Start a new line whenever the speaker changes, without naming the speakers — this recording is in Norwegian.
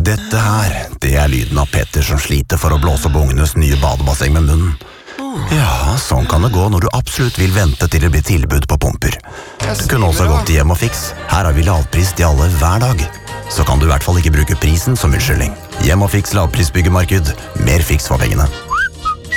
Dette her, det lyden av Petter som sliter for å blåse opp ungenes nye badebasseng med munnen. Ja, sånn kan det gå når du absolutt vil vente til det blir tilbud på pumper. Du kunne også gått til Hjem og Fiks. Her har vi lavpris til alle hver dag. Så kan du i hvert fall ikke bruke prisen som unnskyldning. Hjem og Fiks lavprisbyggemarked. Mer fiks for pengene.